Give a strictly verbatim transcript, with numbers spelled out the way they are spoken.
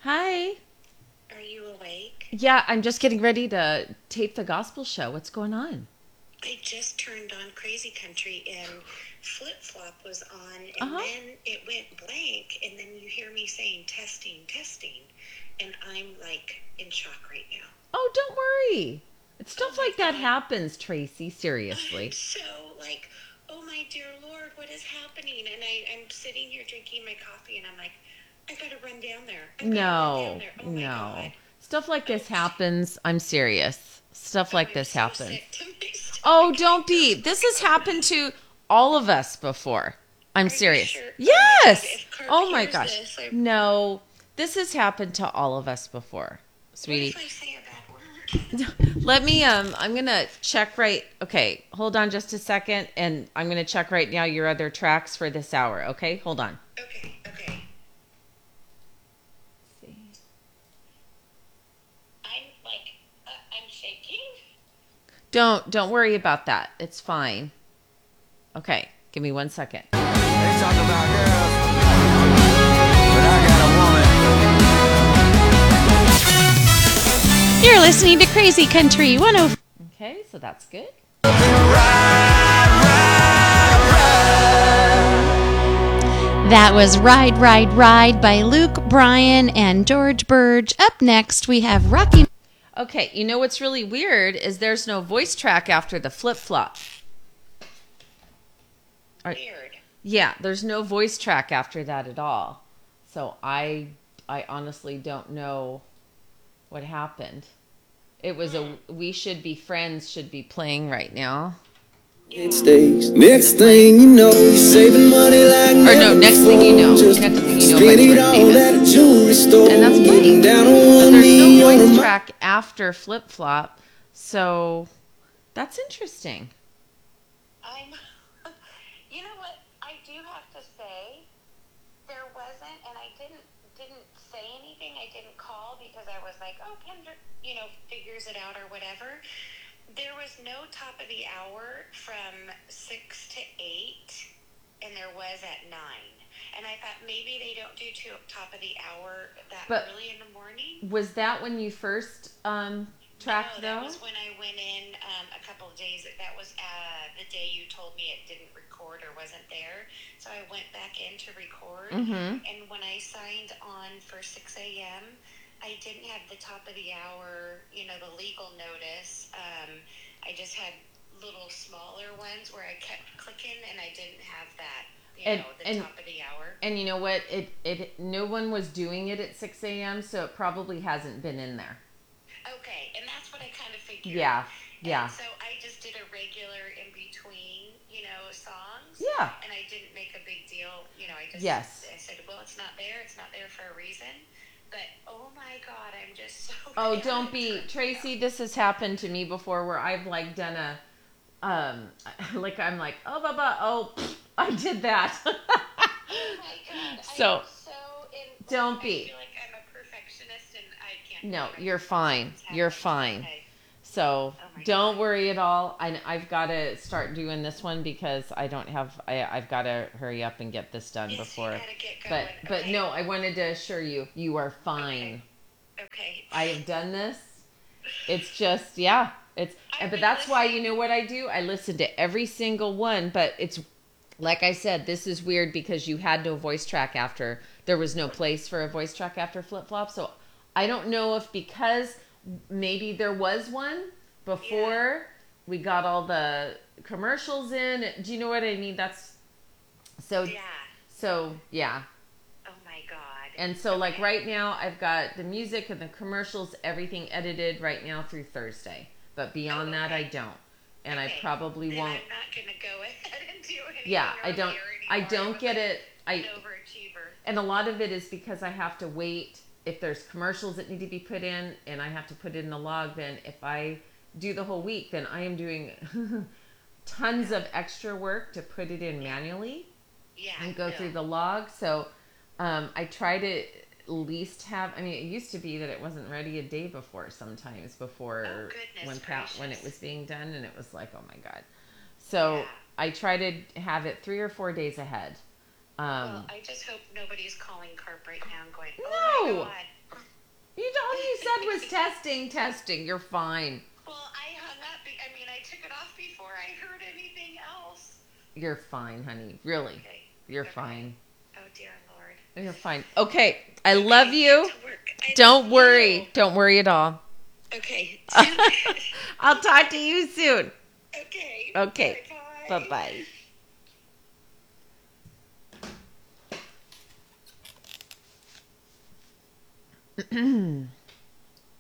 Hi. Are you awake? Yeah, I'm just getting ready to tape the gospel show. What's going on? I just turned on Crazy Country and Flip Flop was on, and Uh-huh. then it went blank, and then you hear me saying testing, testing, and I'm like in shock right now. Oh, don't worry. It's stuff Oh my like that God. happens, Tracy. I'm Seriously. so like, oh my dear Lord, what is happening? And I, I'm sitting here drinking my coffee, and I'm like, I gotta run down there. I gotta run down No, there. Oh my no. God. Stuff like this Oh, happens. I'm serious. Stuff oh, like I'm this so happens. sick to my stomach. Oh, I don't be. just This woke has up. happened to all of us before. I'm Are you serious. sure? Oh my God, Yes. if Carp Oh my hears gosh. this, I... No, this has happened to all of us before, What sweetie. if I say a bad word? Let me um I'm going to check right. Okay, hold on just a second and I'm going to check right now your other tracks for this hour, okay? Hold on. Okay, okay. See. I'm like, uh, I'm shaking. Don't don't worry about that. It's fine. Okay, give me one second. They talk about girls, but I got a woman. You're listening to Crazy Country one oh. Okay, so that's good. That was Ride, Ride, Ride by Luke Bryan and George Burge. Up next, we have Rocky. Okay, you know what's really weird is there's no voice track after the flip flop. Are- Weird. Yeah, there's no voice track after that at all. So I I honestly don't know what happened. It was a We Should Be Friends should be playing right now. Stays. Next thing you know, you're saving money like Or no, never next thing you know. before. Just Next thing you know, spend by it George all Davis. at a jewelry store. And that's Getting playing. down on But one there's knee no on voice a track after flip flop. So that's interesting. I'm, you know what? I do have to say, there wasn't, and I didn't didn't say anything. I didn't call because I was like, oh, Kendra, you know, figures it out or whatever. There was no top of the hour from six to eight, and there was at nine. And I thought maybe they don't do to top of the hour that But- early in the morning. Was that when you first um tracked No, that though? was when I went in um, a couple of days. That was uh, the day you told me it didn't record or wasn't there. So I went back in to record. Mm-hmm. And when I signed on for six a.m., I didn't have the top of the hour, you know, the legal notice. Um, I just had little smaller ones where I kept clicking and I didn't have that, you And- know, the and- top of the hour. And you know what? It it no one was doing it at six a.m. so it probably hasn't been in there. Okay, and that's what I kind of figured. Yeah. Yeah. And so I just did a regular in between, you know, songs. Yeah. And I didn't make a big deal. You know, I just Yes. I said, well, it's not there. It's not there for a reason. But oh my God, I'm just so. Oh, panicked don't be right Tracy. now. This has happened to me before, where I've like done a, um, like I'm like, oh, baba, oh, pfft, I did that. Oh my God. So, I'm so in. don't I be. feel like I'm a perfectionist and I can't. No, believe you're it's fine. happening. You're fine. Okay. So Oh my don't God. worry at all. I, I've got to start doing this one because I don't have. I, I've got to hurry up and get this done Yes, you before. gotta get But going. but Okay. no, I wanted to assure you, you are fine. Okay. I have done this. It's just, yeah. It's, I've but been that's why, you listening. know what I do? I listen to every single one, but it's, like I said, this is weird because you had no voice track after, there was no place for a voice track after Flip Flop. So I don't know if because maybe there was one before we got all the commercials in. Do you know what I mean? That's, so, Yeah. so, yeah. Oh my God. And so, like, Okay. right now, I've got the music and the commercials, everything edited right now through Thursday. But beyond Oh, that, okay. I don't. And I Okay. probably Then won't. I'm not gonna go ahead and do anything. Yeah, I don't. earlier I anymore. don't was get like it. I an overachiever. and a lot of it is because I have to wait. If there's commercials that need to be put in, and I have to put it in the log, then if I do the whole week, then I am doing tons of extra work to put it in manually Yeah. and go no. through the log. So um, I try to at least have. I mean, it used to be that it wasn't ready a day before. Sometimes before Oh, goodness when Pat when it gracious. was being done, and it was like, oh my God. So Yeah. I try to have it three or four days ahead. Um, Well, I just hope nobody's calling Carp right now and going, oh No. my God. said was testing, testing. You're fine. Well, I hung up. be- I mean, I took it off before I heard anything else. You're fine, honey. Really. Okay. You're Okay. fine. Oh, dear Lord. You're fine. Okay. I love Okay, you. get to work. I Don't love worry. you. Don't worry at all. Okay. I'll talk to you soon. okay. Okay. Bye-bye. Bye-bye.